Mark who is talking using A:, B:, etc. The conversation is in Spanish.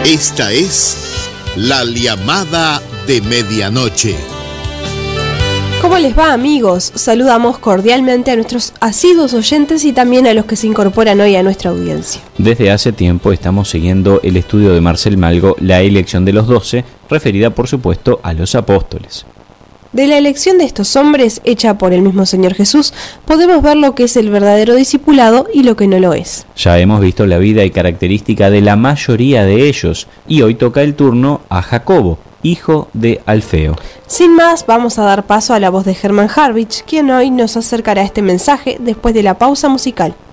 A: Esta es La Llamada de Medianoche.
B: ¿Cómo les va, amigos? Saludamos cordialmente a nuestros asiduos oyentes y también a los que se incorporan hoy a nuestra audiencia.
C: Desde hace tiempo estamos siguiendo el estudio de Marcel Malgo, La elección de los 12, referida por supuesto a los apóstoles.
B: De la elección de estos hombres, hecha por el mismo Señor Jesús, podemos ver lo que es el verdadero discipulado y lo que no lo es.
C: Ya hemos visto la vida y característica de la mayoría de ellos, y hoy toca el turno a Jacobo, hijo de Alfeo.
B: Sin más, vamos a dar paso a la voz de Germán Harvich, quien hoy nos acercará este mensaje después de la pausa musical.